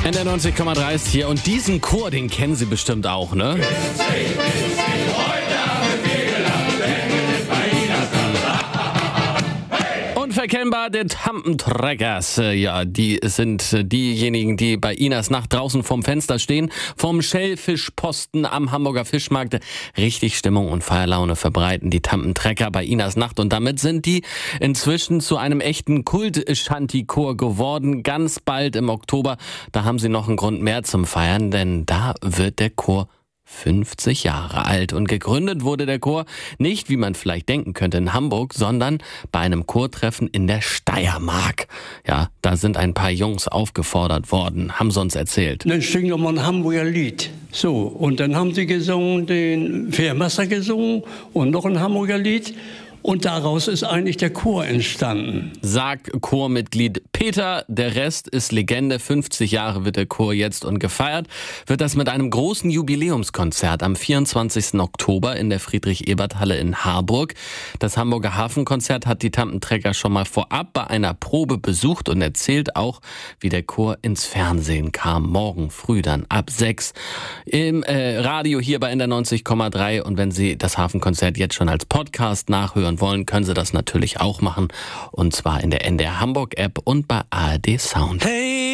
NDR 90,3 ist hier und diesen Chor, den kennen Sie bestimmt auch, ne? Unverkennbar, der Tampentreckers. Ja, die sind diejenigen, die bei Inas Nacht draußen vorm Fenster stehen, vom Schellfischposten am Hamburger Fischmarkt. Richtig Stimmung und Feierlaune verbreiten die Tampentrecker bei Inas Nacht. Und damit sind die inzwischen zu einem echten Kult-Shanty-Chor geworden. Ganz bald im Oktober, da haben sie noch einen Grund mehr zum Feiern, denn da wird der Chor 50 Jahre alt. Und gegründet wurde der Chor nicht, wie man vielleicht denken könnte, in Hamburg, sondern bei einem Chortreffen in der Steiermark. Ja, da sind ein paar Jungs aufgefordert worden, haben sie uns erzählt. Dann singen wir mal ein Hamburger Lied. So, und dann haben sie gesungen, den Fährmesser gesungen und noch ein Hamburger Lied. Und daraus ist eigentlich der Chor entstanden. Sagt Chormitglied Peter, der Rest ist Legende. 50 Jahre wird der Chor jetzt und gefeiert wird das mit einem großen Jubiläumskonzert am 24. Oktober in der Friedrich-Ebert-Halle in Harburg. Das Hamburger Hafenkonzert hat die Tampentrecker schon mal vorab bei einer Probe besucht und erzählt auch, wie der Chor ins Fernsehen kam. Morgen früh dann ab 6 im Radio hier bei NDR 90,3. Und wenn Sie das Hafenkonzert jetzt schon als Podcast nachhören wollen, können Sie das natürlich auch machen. Und zwar in der NDR Hamburg App und bei ARD Sound. Hey!